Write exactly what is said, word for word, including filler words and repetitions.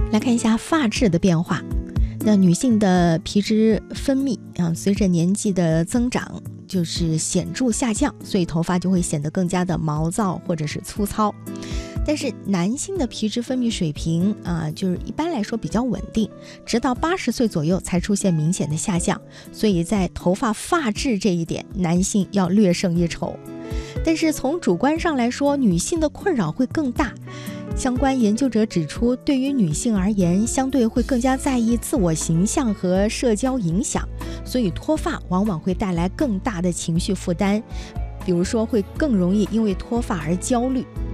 来看一下发质的变化。那女性的皮脂分泌啊，随着年纪的增长就是显著下降，所以头发就会显得更加的毛躁或者是粗糙。但是男性的皮脂分泌水平啊，就是一般来说比较稳定，直到八十岁左右才出现明显的下降，所以在头发发质这一点，男性要略胜一筹。但是从主观上来说，女性的困扰会更大。相关研究者指出，对于女性而言，相对会更加在意自我形象和社交影响，所以脱发往往会带来更大的情绪负担，比如说会更容易因为脱发而焦虑。